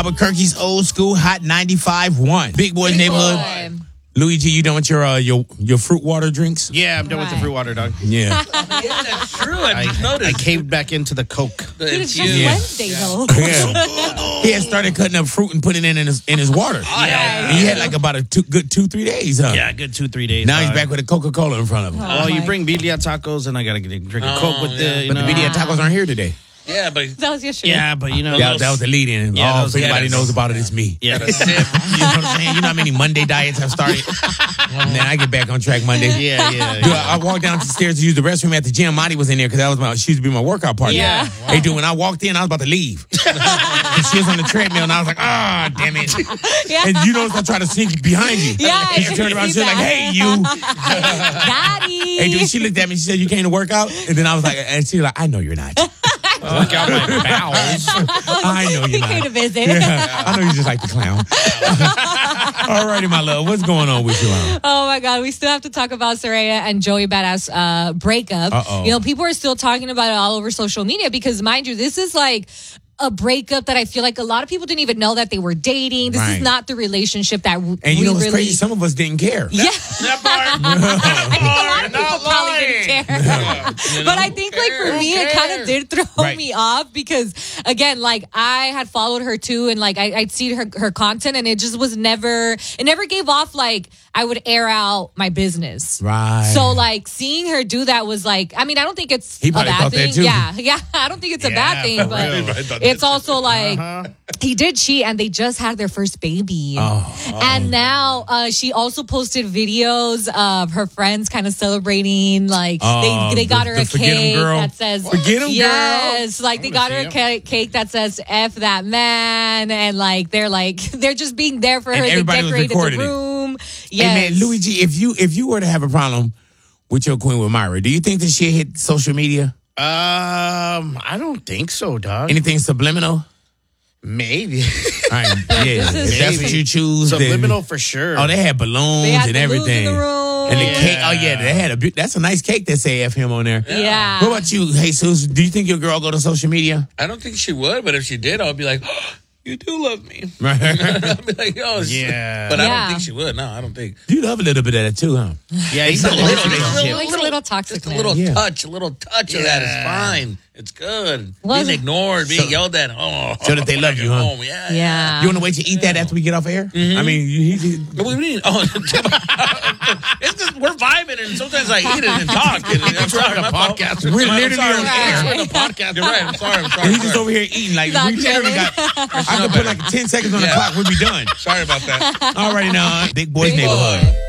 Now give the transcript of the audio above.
Albuquerque's old school hot 95.1. Big Boy's neighborhood. Luigi, you done with your fruit water drinks? Yeah, I'm done with the fruit water, dog. Yeah. Yeah, that's true. I just noticed. I caved back into the Coke. It's just Yeah. Wednesday, though. Yeah. He had started cutting up fruit and putting it in his water. And he had like about a good 2-3 days, huh? Yeah, good 2-3 days. Now he's dog. back with a Coca-Cola in front of him. Oh, you bring birria tacos, and I gotta drink a Coke with the. But the birria tacos aren't here today. Yeah, but That was yesterday. Yeah, but you know. That was the lead in. Yeah, that All was- everybody yeah, knows about it is me. Yeah, that's it. You know what I'm saying? You know how many Monday diets I've started? And then I get back on track Monday. Yeah. Dude, I walked down the stairs to use the restroom at the gym. Marty was in there because she used to be my workout partner. Yeah. Hey, dude, when I walked in, I was about to leave. And she was on the treadmill, and I was like, damn it. Yeah. And you notice I try to sneak behind you. Yeah, And she turned around, she was like, hey, you. Daddy. Hey, dude, she looked at me, she said, you came to work out? And then I was like, and she was like, I know you're not. Work out my bowels. I know He you're came not. to visit. Yeah, I know you just like the clown. All righty, my love. What's going on with you, Oh my God, we still have to talk about Soraya and Joey Badass breakup. Uh-oh. You know, people are still talking about it all over social media because, mind you, this is like a breakup that I feel like a lot of people didn't even know that they were dating. This Right. is not the relationship that And you we know what's really. crazy? Some of us didn't care. Yeah, that part. I think a lot of people probably didn't care. But I think, like, for me, it kind of did throw Right. me off because, again, like, I had followed her too, and like I'd see her content, and it just was never gave off like I would air out my business. Right. So like seeing her do that was like, I mean, I don't think it's He a probably bad thought that thing. too. Yeah, I don't think it's a bad thing, for but real. I thought it's that also like he did cheat, and they just had their first baby. And now she also posted videos of her friends kind of celebrating, like they got her the a Forget 'em cake girl. that says Forget 'em girl. yes, like they got her a cake that says F that man, and like they're just being there for And her. They everybody was decorated the recording it. room. Hey, Yes. man, Luigi, if you were to have a problem with your queen with Myra, do you think that she'd hit social media? I don't think so, dog. Anything subliminal? Maybe. All right, yeah. This is- If that's what you choose, then- Subliminal for sure. Oh, they had balloons They had and balloons everything. in the room. And the cake. Oh yeah, they had that's a nice cake that say F him on there. Yeah. What about you, Jesus? Do you think your girl go to social media? I don't think she would, but if she did, I'd be like, oh, you do love me. Right. I'd be like, oh, Yeah. But I Yeah. don't think she would. No, I don't think. You love a little bit of that too, huh? Yeah, he's a a little- little He Yeah. likes a little toxic. Just a man. little Yeah. touch of that is fine. It's good. Was Being it- ignored, being yelled at. Oh, So that they love you, huh? home. Yeah. Yeah. You want to wait to eat that after we get off air? I mean, What do you mean? Oh, it's just, we're vibing, and sometimes I eat it and talk. And I'm sorry, on a my fault. podcast. We're I'm literally sorry, on I'm air. on a podcast. You're right. I'm sorry. I'm sorry. he's just over here eating like Not we literally chilling. got. I could put like 10 seconds on the clock. We'll be done. Sorry about that. Alrighty now, Big Boy's Big neighborhood. Boy.